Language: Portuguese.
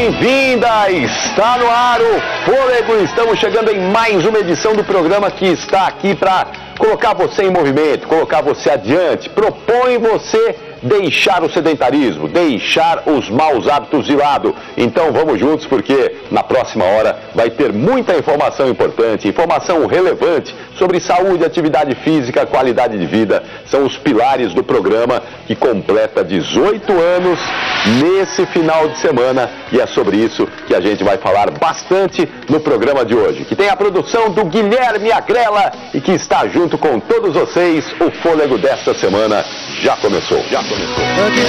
bem-vinda! Está no ar o Fôlego. Estamos chegando em mais uma edição do programa que está aqui para colocar você em movimento, colocar você adiante, propõe você deixar o sedentarismo, deixar os maus hábitos de lado. Então vamos juntos, porque na próxima hora vai ter muita informação importante, informação relevante sobre saúde, atividade física, qualidade de vida. São os pilares do programa que completa 18 anos nesse final de semana, e é sobre isso que a gente vai falar bastante no programa de hoje, que tem a produção do Guilherme Agrela e que está junto com todos vocês. O Fôlego desta semana já começou.